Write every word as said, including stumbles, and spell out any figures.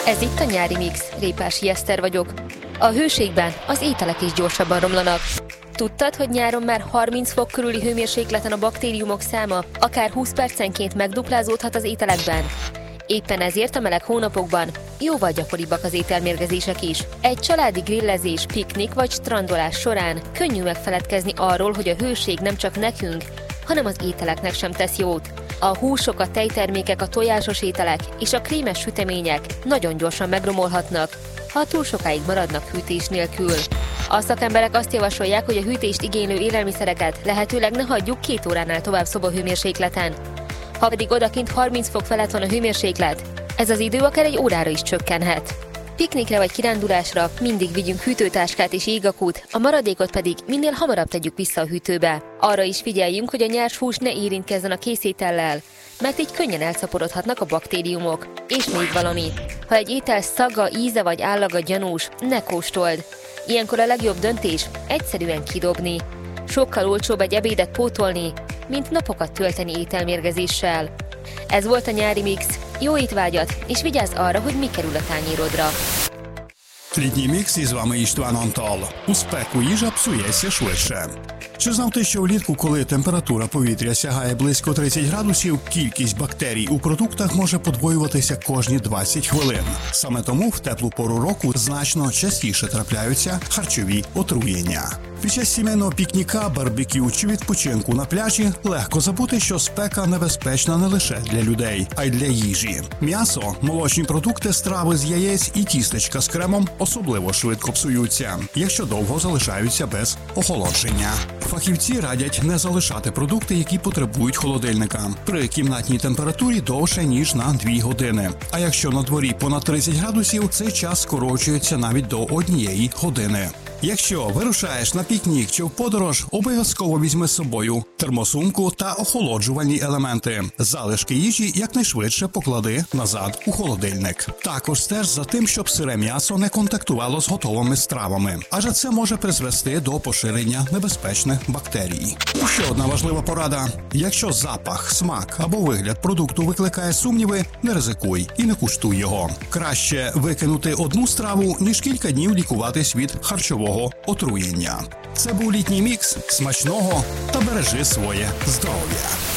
Ez itt a Nyári Mix, Répási Eszter vagyok. A hőségben az ételek is gyorsabban romlanak. Tudtad, hogy nyáron már harminc fok körüli hőmérsékleten a baktériumok száma akár húsz percenként megduplázódhat az ételekben? Éppen ezért a meleg hónapokban jóval gyakoribbak az ételmérgezések is. Egy családi grillezés, piknik vagy strandolás során könnyű megfeledkezni arról, hogy a hőség nem csak nekünk, hanem az ételeknek sem tesz jót. A húsok, a tejtermékek, a tojásos ételek és a krémes sütemények nagyon gyorsan megromolhatnak, ha túl sokáig maradnak hűtés nélkül. A szakemberek azt javasolják, hogy a hűtést igénylő élelmiszereket lehetőleg ne hagyjuk két óránál tovább szobahőmérsékleten. Ha pedig odakint harminc fok felett van a hőmérséklet, ez az idő akár egy órára is csökkenhet. Piknikre vagy kirándulásra mindig vigyünk hűtőtáskát és égakút, a maradékot pedig minél hamarabb tegyük vissza a hűtőbe. Arra is figyeljünk, hogy a nyers hús ne érintkezzen a készétellel, mert így könnyen elszaporodhatnak a baktériumok. És még valami, ha egy étel szaga, íze vagy állaga gyanús, ne kóstold. Ilyenkor a legjobb döntés egyszerűen kidobni. Sokkal olcsóbb egy ebédet pótolni, mint napokat tölteni ételmérgezéssel. Ez volt a Nyári Mix. Jó étvágyat, és vigyázz arra, hogy mi kerül a tányérodra. Літній мікс із вами Іштван Антал. У спеку їжа псується швидше. Чи знав ти, що влітку, коли температура повітря сягає близько тридцять градусів, кількість бактерій у продуктах може подвоюватися кожні двадцять хвилин. Саме тому в теплу пору року значно частіше трапляються харчові отруєння. Під час сімейного пікніка, барбекю чи відпочинку на пляжі легко забути, що спека небезпечна не лише для людей, а й для їжі. М'ясо, молочні продукти, страви з яєць і тістечка з кремом особливо швидко псуються, якщо довго залишаються без охолодження. Фахівці радять не залишати продукти, які потребують холодильника, при кімнатній температурі довше, ніж на дві години. А якщо на дворі понад тридцять градусів, цей час скорочується навіть до однієї години. Якщо вирушаєш на пікнік чи в подорож, обов'язково візьми з собою термосумку та охолоджувальні елементи. Залишки їжі якнайшвидше поклади назад у холодильник. Також стеж за тим, щоб сире м'ясо не контактувало з готовими стравами, адже це може призвести до поширення небезпечних бактерій. Ще одна важлива порада. Якщо запах, смак або вигляд продукту викликає сумніви, не ризикуй і не куштуй його. Краще викинути одну страву, ніж кілька днів лікуватись від харчового отруєння. Це був літній мікс. Смачного та бережи своє здоров'я.